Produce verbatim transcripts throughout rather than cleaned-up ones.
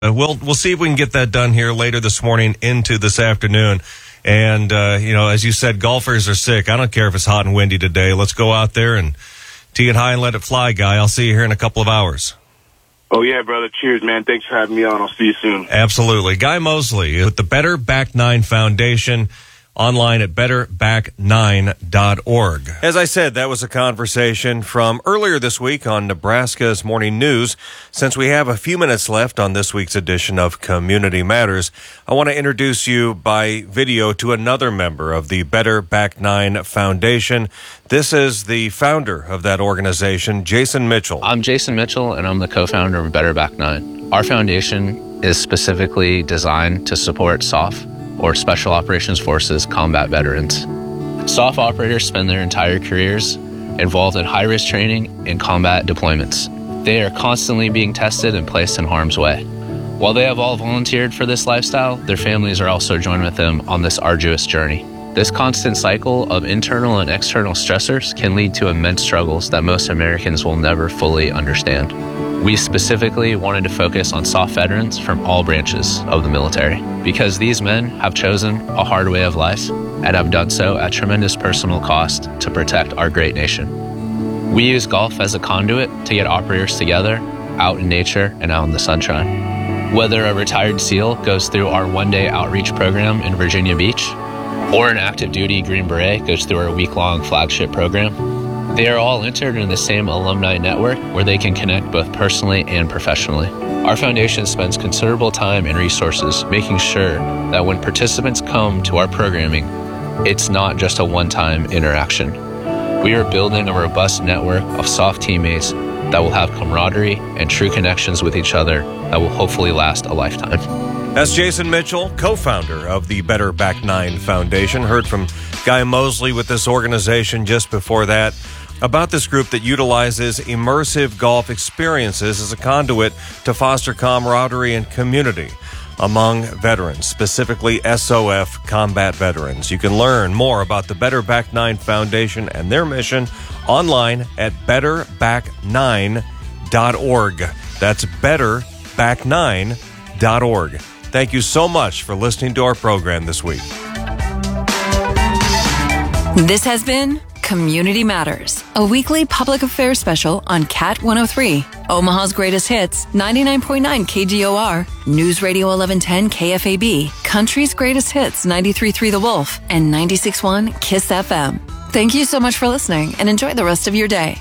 Uh, we'll we'll see if we can get that done here later this morning into this afternoon. And, uh, you know, as you said, golfers are sick. I don't care if it's hot and windy today. Let's go out there and tee it high and let it fly, Guy. I'll see you here in a couple of hours. Oh, yeah, brother. Cheers, man. Thanks for having me on. I'll see you soon. Absolutely. Guy Mosley with the Better Back Nine Foundation, online at better back nine dot org. As I said, that was a conversation from earlier this week on Nebraska's Morning News. Since we have a few minutes left on this week's edition of Community Matters, I want to introduce you by video to another member of the Better Back Nine Foundation. This is the founder of that organization, Jason Mitchell. I'm Jason Mitchell, and I'm the co-founder of Better Back Nine. Our foundation is specifically designed to support S O F, or Special Operations Forces combat veterans. S O F operators spend their entire careers involved in high-risk training and combat deployments. They are constantly being tested and placed in harm's way. While they have all volunteered for this lifestyle, their families are also joined with them on this arduous journey. This constant cycle of internal and external stressors can lead to immense struggles that most Americans will never fully understand. We specifically wanted to focus on S O F veterans from all branches of the military because these men have chosen a hard way of life and have done so at tremendous personal cost to protect our great nation. We use golf as a conduit to get operators together, out in nature and out in the sunshine. Whether a retired SEAL goes through our one-day outreach program in Virginia Beach, or an active duty Green Beret goes through our week-long flagship program, they are all entered in the same alumni network where they can connect both personally and professionally. Our foundation spends considerable time and resources making sure that when participants come to our programming, it's not just a one-time interaction. We are building a robust network of S O F teammates that will have camaraderie and true connections with each other that will hopefully last a lifetime. That's Jason Mitchell, co-founder of the Better Back Nine Foundation. Heard from Guy Mosley with this organization just before that about this group that utilizes immersive golf experiences as a conduit to foster camaraderie and community among veterans, specifically S O F combat veterans. You can learn more about the Better Back Nine Foundation and their mission online at better back nine dot org. That's better back nine dot org. Thank you so much for listening to our program this week. This has been Community Matters, a weekly public affairs special on Cat one oh three, Omaha's greatest hits, ninety-nine point nine K G O R, News Radio eleven ten K F A B, Country's greatest hits, ninety-three point three The Wolf, and ninety-six point one Kiss F M. Thank you so much for listening and enjoy the rest of your day.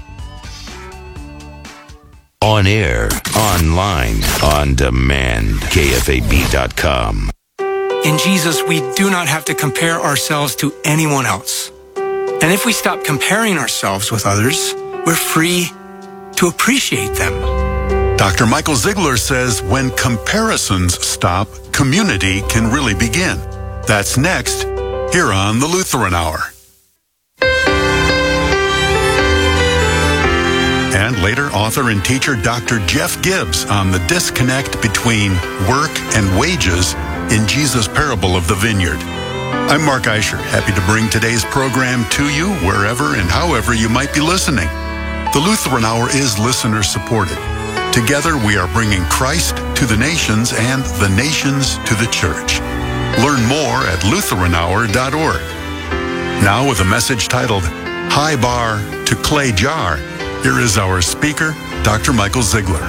On air, online, on demand, K F A B dot com. In Jesus, we do not have to compare ourselves to anyone else. And if we stop comparing ourselves with others, we're free to appreciate them. Doctor Michael Ziegler says when comparisons stop, community can really begin. That's next, here on the Lutheran Hour. And later, author and teacher Doctor Jeff Gibbs on the disconnect between work and wages in Jesus' parable of the vineyard. I'm Mark Eicher, happy to bring today's program to you wherever and however you might be listening. The Lutheran Hour is listener-supported. Together, we are bringing Christ to the nations and the nations to the church. Learn more at lutheran hour dot org. Now with a message titled, High Bar to Clay Jar, here is our speaker, Doctor Michael Ziegler.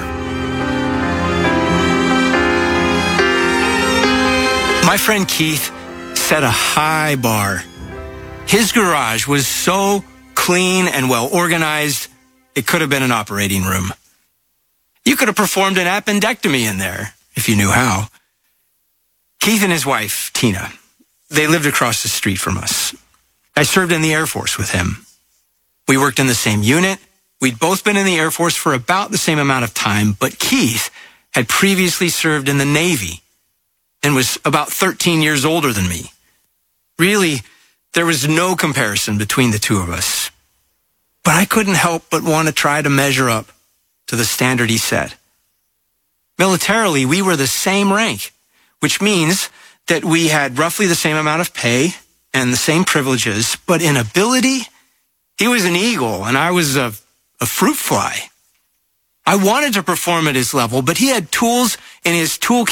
My friend Keith set a high bar. His garage was so clean and well organized, it could have been an operating room. You could have performed an appendectomy in there if you knew how. Keith and his wife, Tina, they lived across the street from us. I served in the Air Force with him. We worked in the same unit. We'd both been in the Air Force for about the same amount of time, but Keith had previously served in the Navy and was about thirteen years older than me. Really, there was no comparison between the two of us. But I couldn't help but want to try to measure up to the standard he set. Militarily, we were the same rank, which means that we had roughly the same amount of pay and the same privileges, but in ability, he was an eagle and I was a, a fruit fly. I wanted to perform at his level, but he had tools in his toolkit